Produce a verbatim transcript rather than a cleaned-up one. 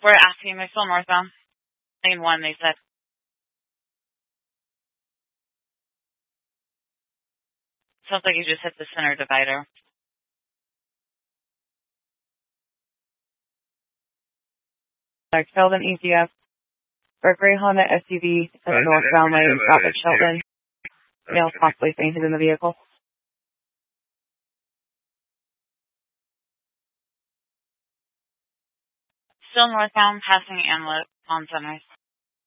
We're asking, they're still northbound. Lane one, they said. Sounds like you just hit the center divider. Like Sheldon E C F. For a gray Honda S U V at the northbound lane, stop at Sheldon. Male possibly fainted in the vehicle. Still northbound, passing Antelope on Sunrise.